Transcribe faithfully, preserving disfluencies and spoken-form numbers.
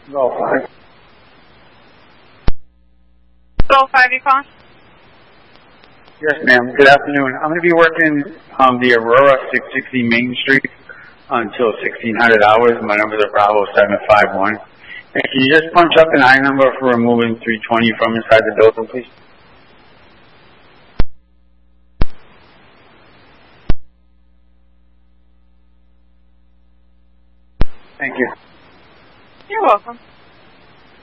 Go five. Go five, you calling? Yes, ma'am. Good afternoon. I'm going to be working um, the Aurora six sixty Main Street until sixteen hundred hours. My numbers are Bravo seven five one. And can you just punch up an I number for removing three twenty from inside the building, please? Thank you. You're welcome.